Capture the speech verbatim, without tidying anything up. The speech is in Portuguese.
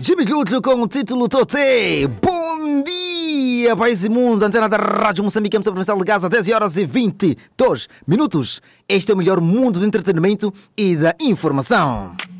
Jimmy Guto com o título Toté. Bom dia, país e mundo. Antena da Rádio Moçambique, emissora provincial de Gaza, dez horas e vinte e dois minutos. Este é o melhor mundo do entretenimento e da informação.